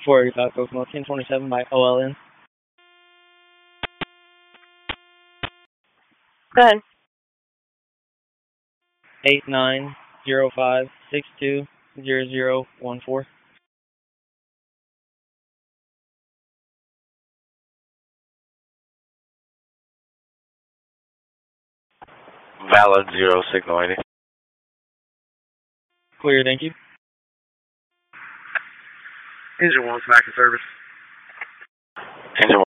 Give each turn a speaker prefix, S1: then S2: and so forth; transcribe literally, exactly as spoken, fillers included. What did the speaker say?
S1: four eighty-five Kokomo, ten twenty-seven by O L N.
S2: Go ahead.
S1: eight nine zero five six two zero zero one four.
S3: Valid zero, signal eighty.
S1: Clear, thank you.
S4: Engine one's back in service.
S3: Engine